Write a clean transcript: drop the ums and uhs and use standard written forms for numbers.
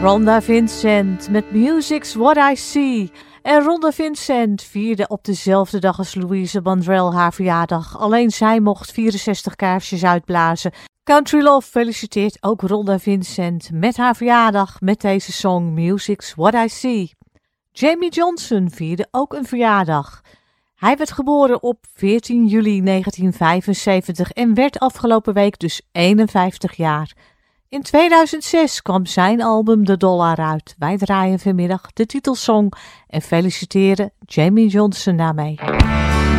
Rhonda Vincent met Music's What I See. En Rhonda Vincent vierde op dezelfde dag als Louise Bandrell haar verjaardag. Alleen zij mocht 64 kaarsjes uitblazen. Country Love feliciteert ook Rhonda Vincent met haar verjaardag met deze song Music's What I See. Jamie Johnson vierde ook een verjaardag. Hij werd geboren op 14 juli 1975 en werd afgelopen week dus 51 jaar. In 2006 kwam zijn album The Dollar uit. Wij draaien vanmiddag de titelsong en feliciteren Jamie Johnson daarmee.